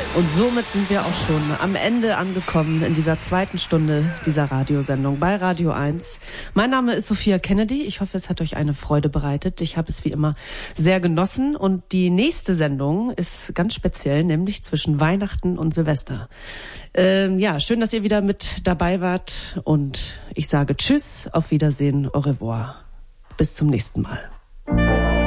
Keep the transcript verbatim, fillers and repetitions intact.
Und somit sind wir auch schon am Ende angekommen in dieser zweiten Stunde dieser Radiosendung bei Radio eins. Mein Name ist Sophia Kennedy. Ich hoffe, es hat euch eine Freude bereitet. Ich habe es wie immer sehr genossen. Und die nächste Sendung ist ganz speziell, nämlich zwischen Weihnachten und Silvester. Ähm, ja, schön, dass ihr wieder mit dabei wart. Und ich sage Tschüss, auf Wiedersehen, au revoir. Bis zum nächsten Mal.